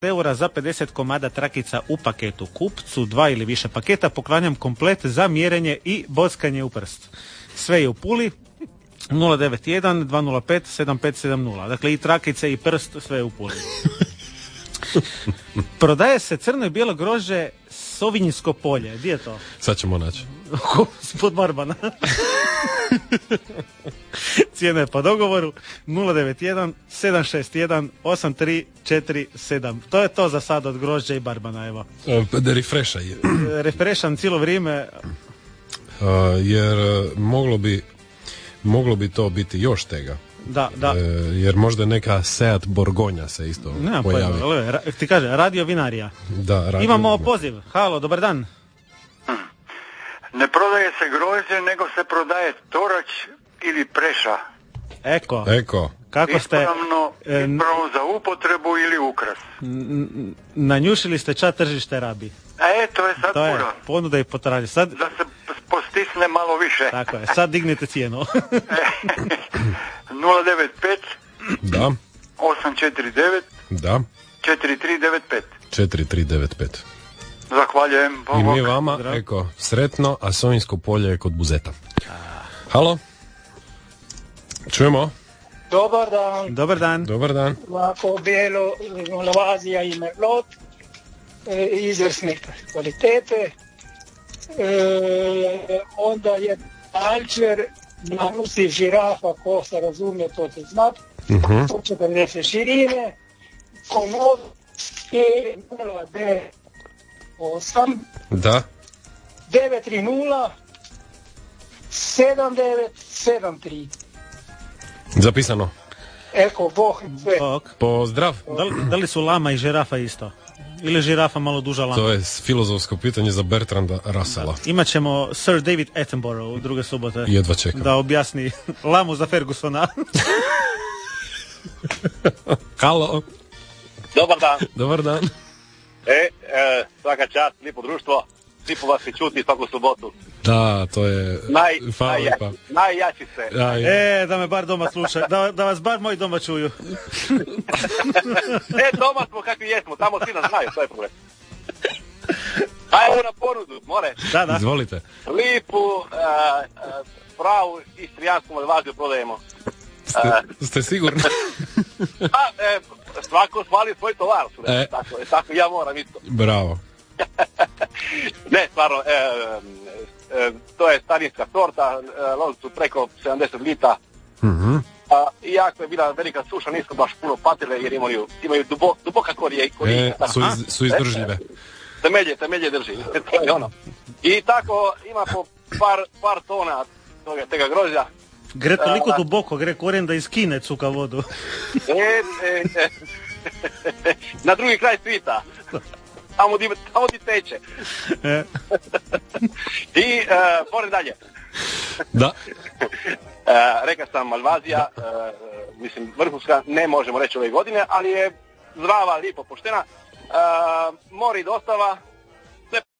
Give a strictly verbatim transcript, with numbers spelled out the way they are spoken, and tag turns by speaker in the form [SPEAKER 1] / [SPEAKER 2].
[SPEAKER 1] eura za pedeset komada trakica u paketu. Kupcu dva ili više paketa poklanjam komplet za mjerenje i bockanje u prst. Sve je u Puli. nula devet jedan dva nula pet sedam pet sedam nula. Dakle, i trakice i prst, sve je u Puli. Prodaje se crno i bijelo grožđe Sovinjsko polje. Gdje je to?
[SPEAKER 2] Sad ćemo naći.
[SPEAKER 1] Spod Barbana. Cijena je po dogovoru nula devet jedan sedam šest jedan osam tri četiri sedam. To je to za sad od grožđa i Barbana, evo.
[SPEAKER 2] Da refreshaj.
[SPEAKER 1] Refresham cijelo vrijeme.
[SPEAKER 2] Uh, jer uh, moglo bi moglo bi to biti još tega.
[SPEAKER 1] Da, da.
[SPEAKER 2] E, jer možda neka Seat Borgonja se isto
[SPEAKER 1] Nema
[SPEAKER 2] pojavi.
[SPEAKER 1] Pojma, ali, ra, ti kaže, radio vinarija.
[SPEAKER 2] Da, radio...
[SPEAKER 1] Imamo poziv. Halo, dobar dan.
[SPEAKER 3] Ne prodaje se grožđe, nego se prodaje torač ili preša.
[SPEAKER 1] Eko.
[SPEAKER 2] Eko.
[SPEAKER 1] Kako ste...
[SPEAKER 3] Ispravno, ispravno za upotrebu ili ukras.
[SPEAKER 1] N- nanjušili ste ča tržište rabi.
[SPEAKER 3] E, to je sad
[SPEAKER 1] To je
[SPEAKER 3] pura.
[SPEAKER 1] ponuda i potražnja. Sad...
[SPEAKER 3] Da se postisne malo više.
[SPEAKER 1] Tako je, sad dignite cijenu.
[SPEAKER 3] nula devet pet
[SPEAKER 2] Da.
[SPEAKER 3] osam četiri devet
[SPEAKER 2] Da.
[SPEAKER 3] četiri tri devet pet.
[SPEAKER 2] četiri tri devet pet.
[SPEAKER 3] Zahvaljujem.
[SPEAKER 2] I mi vama, Zdrav. Eko, sretno, a Sovinjsko polje je kod Buzeta. Halo? Čujemo?
[SPEAKER 4] Dobar dan.
[SPEAKER 1] Dobar dan.
[SPEAKER 2] Dobar dan.
[SPEAKER 4] Ovako bijelo, Lavazija i Merlot, e, izvrsne kvalitete. E, onda je Alčer, nanusi žirafa, ko se razumije, to će znat.
[SPEAKER 2] Uh-huh.
[SPEAKER 4] sto četrdeset širine, komod i nula devet osam
[SPEAKER 2] Da.
[SPEAKER 4] devet tri nula sedam devet sedam tri.
[SPEAKER 2] Zapisano.
[SPEAKER 4] Eko, boh, sve.
[SPEAKER 1] Bok.
[SPEAKER 2] Pozdrav.
[SPEAKER 1] Da li, da li su lama i žirafa isto? Ili žirafa malo duža lama?
[SPEAKER 2] To je filozofsko pitanje za Bertranda Russella.
[SPEAKER 1] Imat ćemo Sir David Attenborough u druge subote.
[SPEAKER 2] Jedva čekam.
[SPEAKER 1] Da objasni lamu za Fergusona.
[SPEAKER 2] Halo.
[SPEAKER 5] Dobar dan.
[SPEAKER 2] Dobar dan.
[SPEAKER 5] E, e svaka čast, lijepo društvo. Lijepo vas se čuti svaku subotu.
[SPEAKER 2] Da, to je...
[SPEAKER 5] Naj,
[SPEAKER 2] Hvala
[SPEAKER 5] najjači,
[SPEAKER 2] lijepa.
[SPEAKER 5] najjači se.
[SPEAKER 2] Aj.
[SPEAKER 1] E, da me bar doma sluša. Da, da vas bar moji doma čuju.
[SPEAKER 5] E, doma smo kakvi jesmo, tamo svi nas znaju, to je problem. Ajmo na ponudu, more.
[SPEAKER 1] Da, da.
[SPEAKER 2] Izvolite.
[SPEAKER 5] Lipu, uh, uh, pravu istrijansku malvaziju prodajemo.
[SPEAKER 2] Ste, ste sigurni?
[SPEAKER 5] A, e, svako hvali svoj tovar.
[SPEAKER 2] E.
[SPEAKER 5] Tako, e, tako ja moram isto.
[SPEAKER 2] Bravo.
[SPEAKER 5] Ne, stvarno, e, e, to je starinska sorta, e, lozi su preko sedamdeset lita.
[SPEAKER 2] Mhm.
[SPEAKER 5] A, iako je bila velika suša, nisu baš puno patile jer imaju, imaju dubo, duboka korije. korije
[SPEAKER 2] E, su, iz, su izdržljive.
[SPEAKER 5] Temelje, temelje drži. To je ono. I tako ima po par, par tona toga, tega grožđa.
[SPEAKER 1] Gre toliko duboko, gre korijen da iz Kine cuka vodu.
[SPEAKER 5] E, e, e. Na drugi kraj svita. Tamo di, tamo di teče.
[SPEAKER 1] E.
[SPEAKER 5] I uh, pored dalje.
[SPEAKER 2] Da.
[SPEAKER 5] Uh, reka sam Malvazija, uh, mislim vrhunska, ne možemo reći ove godine, ali je zdrava, lipo, poštena. Uh, mori dostava,